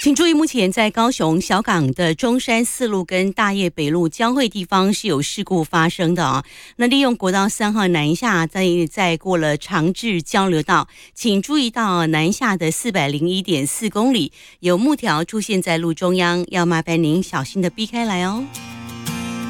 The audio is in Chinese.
请注意，目前在高雄小港的中山四路跟大业北路交汇地方是有事故发生的啊。那利用国道3号南下，再过了长治交流道，请注意到南下的401.4公里有木条出现在路中央，要麻烦您小心的避开来哦。